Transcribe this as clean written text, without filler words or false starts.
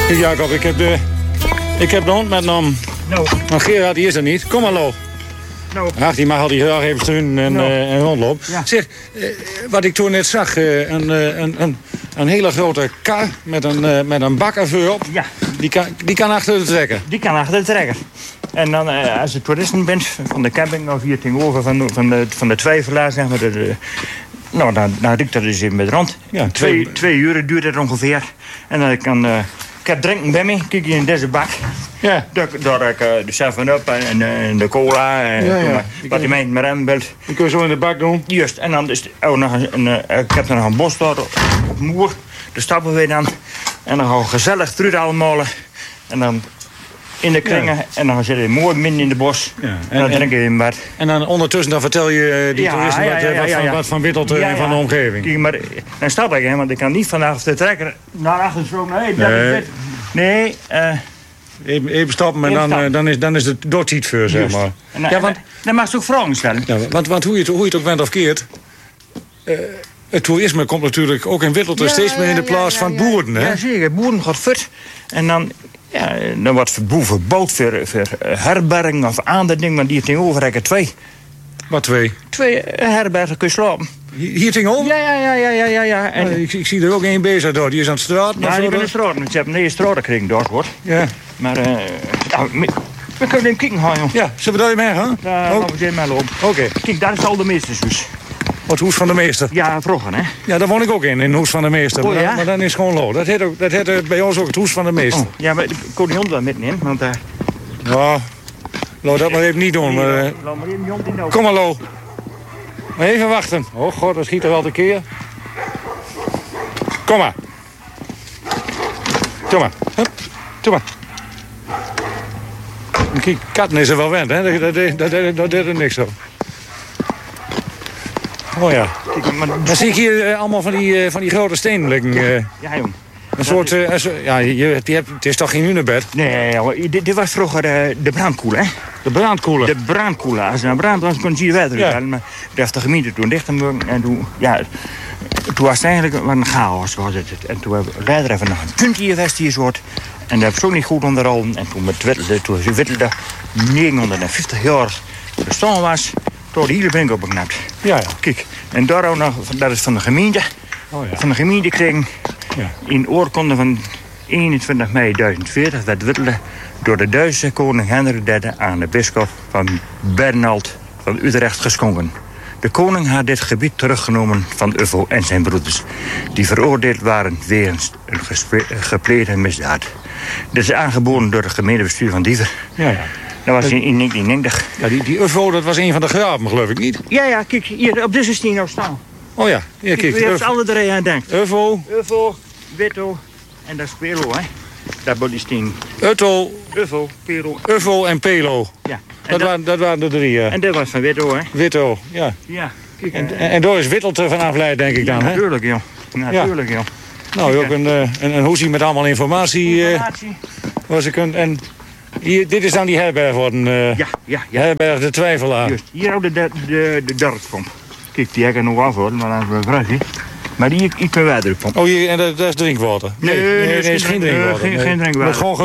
Jacob, ik heb de hond metgenomen. Nou. Maar Gerard die is er niet. Kom maar, Lo. Nou. Ach, die mag al die graag even steun en rondlopen. Ja. Zeg, wat ik toen net zag, een hele grote kar met een bakkaveur op. Ja. Die kan achter de trekker. Die kan achter de trekker. En dan, als je toeristen bent van de camping of hier tegenover van de Twijfelaar, zeg maar, nou, dan riekt dat dus in met rond. Ja, 2 uur duurt het ongeveer. En dan kan ik heb drinken bij me. Kijk hier in deze bak. Ja. Daar heb ik de 7-Up en de cola. En wat die meent met hem belt. Die kun je zo in de bak doen. Juist. En dan is ik heb er nog een bos daar op moer. Daar stappen we dan. En dan gaan we gezellig terug allemaal. En dan in de kringen. Ja. En dan zit je mooi midden in de bos. Ja. En dan drinken we in bed. En dan ondertussen dan vertel je die toeristen wat van Wittelt en van de omgeving. Kijk, maar dan stap ik, want ik kan niet vanaf de trekker naar achter stroom. Nee, dat is dit. Nee, even stoppen en dan is het doortiet voor, zeg maar. Dan mag je ook vragen stellen. Ja, want hoe je het ook bent of keert, het toerisme komt natuurlijk ook in Wittelt steeds meer in de plaats van boeren. Hè? Ja, zeker. Boeren gaat fut. En dan wordt verbouwd voor herbergen of andere dingen, maar die tegenover hebben 2. Wat 2? 2 herbergen kun je slapen. Hier tegenover? Ja. En ik zie er ook één bezig door. Die is aan het straat. Ja, die is aan de straat. Ze hebben een straat gekregen daar, hoor. Ja. Maar, we kunnen even kijken gaan, joh. Ja, zullen we daar mee gaan? Ja, gaan we maar lopen. Oké. Kijk, daar is al de meestershuis. Het Hoes van de Meester? Ja, vroeger, hè? Ja, daar woon ik ook in het Hoes van de Meester. Oh, ja? Maar dan is het gewoon Lo. Dat heet bij ons ook het Hoes van de Meester. Oh, ja, maar ik kon die hond wel middenin, want... Ja, Lo, dat maar even niet doen. Maar, laat maar even die hond in. Kom maar, Lo. Maar even wachten. Oh god, dat schiet er wel tekeer. Kom maar. Doe maar. Hup. Doe maar. Kijk, katten is er wel wend, hè? Dat deed er niks op. Oh ja. Kijk, maar dan zie ik hier allemaal van die grote stenen liggen. Ja, jong. Een soort... het is toch geen hunebed? Nee, dit was vroeger de brandkoeler, hè? De brandkoeler? De brandkoeler. Als er een brand was, kon je hier verder uithalen. Maar daar heeft de gemeente toen dicht en toen... Ja, toen was het eigenlijk een chaos. Was het. En toen hebben we leider even nog een punt hier vast hier soort. En dat heb ik zo niet goed onderhouden. En toen met Wittelde 950 jaar bestaan was... door de hele brink opgeknapt. Ja. Kijk, en daar ook nog, dat is van de gemeente. Oh, ja. Van de gemeente kregen in oorkonde van 21 mei 1040 werd Wittelde door de Duitse koning Hendrik III aan de bisschop van Bernald van Utrecht geschonken. De koning had dit gebied teruggenomen van Uffo en zijn broeders, die veroordeeld waren wegens een gepleegde misdaad. Dit is aangeboden door het gemeentebestuur van Diever. Ja. Dat was in 1990. Ja, die Uffo, dat was een van de graven, geloof ik niet? Ja, kijk, hier, op deze steen nou staan. Oh ja, kijk. Je hebt alle drie aan denkt. Uffo, Witto en dat is Pelo, hè. Dat wordt die steen. Uffo, Pelo. Uffo en Pelo. Ja. Dat waren de 3, ja. En dat was van Witto, hè. Witto, ja. Ja, kijk. En daar is Wittelt vanaf leid, denk ik dan, hè? Natuurlijk, joh. Natuurlijk, joh. Nou, ook een hoesie met allemaal informatie. Waar ze kunt... En hier, dit is dan die herberg worden. Ja. Herberg de Twijfelaar. Juist. Hier ook de dorpspomp. Kijk, die heb ik nog afhouden, maar dan is het een maar die kunnen wij erop pompen. Oh, hier, en dat is drinkwater? Nee, is geen drinkwater. Geen drinkwater. Gewoon